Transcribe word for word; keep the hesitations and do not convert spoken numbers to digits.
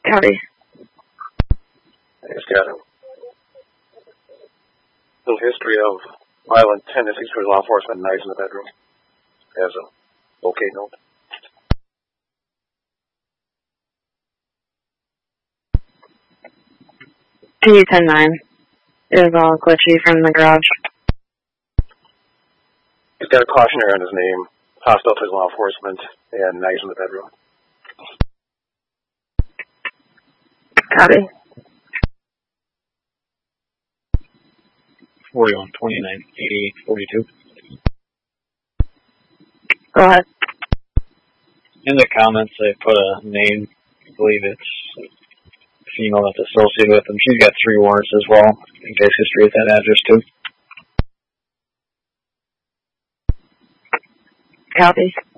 Copy. He's got a little history of violent tendencies for law enforcement, knives in the bedroom. Has a okay note. P U ten nine. It was all glitchy from the garage. He's got a cautionary on his name, hostile to law enforcement, and knives in the bedroom. Copy. forty-one twenty-nine eighty-eight forty-two. Go ahead. In the comments, they put a name. I believe it's a female that's associated with them. She's got three warrants as well, in case history at that address too. Copy.